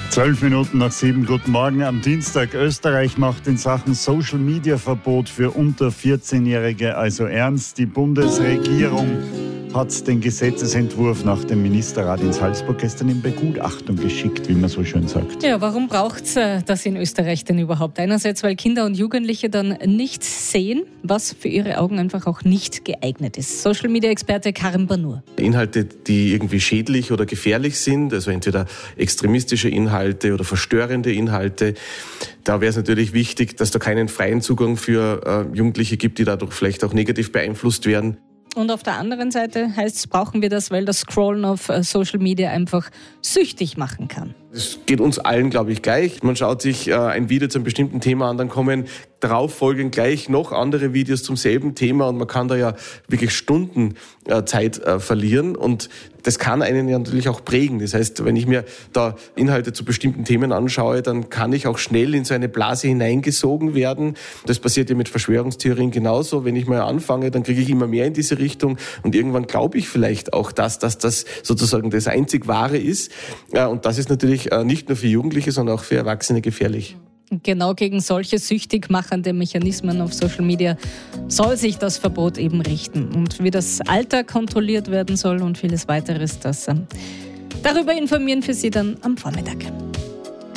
7:12, guten Morgen. Am Dienstag, Österreich macht in Sachen Social-Media-Verbot für unter 14-Jährige also ernst. Die Bundesregierung hat den Gesetzesentwurf nach dem Ministerrat in Salzburg gestern in Begutachtung geschickt, wie man so schön sagt. Ja, warum braucht es das in Österreich denn überhaupt? Einerseits, weil Kinder und Jugendliche dann nichts sehen, was für ihre Augen einfach auch nicht geeignet ist. Social-Media-Experte Karim Banur. Inhalte, die irgendwie schädlich oder gefährlich sind, also entweder extremistische Inhalte oder verstörende Inhalte, da wäre es natürlich wichtig, dass da keinen freien Zugang für Jugendliche gibt, die dadurch vielleicht auch negativ beeinflusst werden. Und auf der anderen Seite heißt es, brauchen wir das, weil das Scrollen auf Social Media einfach süchtig machen kann. Das geht uns allen, glaube ich, gleich. Man schaut sich ein Video zu einem bestimmten Thema an, dann kommen darauf folgen gleich noch andere Videos zum selben Thema und man kann da ja wirklich Stunden Zeit verlieren und das kann einen ja natürlich auch prägen. Das heißt, wenn ich mir da Inhalte zu bestimmten Themen anschaue, dann kann ich auch schnell in so eine Blase hineingesogen werden. Das passiert ja mit Verschwörungstheorien genauso. Wenn ich mal anfange, dann kriege ich immer mehr in diese Richtung und irgendwann glaube ich vielleicht auch, dass das sozusagen das einzig Wahre ist. Und das ist natürlich nicht nur für Jugendliche, sondern auch für Erwachsene gefährlich. Genau gegen solche süchtig machende Mechanismen auf Social Media soll sich das Verbot eben richten. Und wie das Alter kontrolliert werden soll und vieles weiteres, darüber informieren für Sie dann am Vormittag.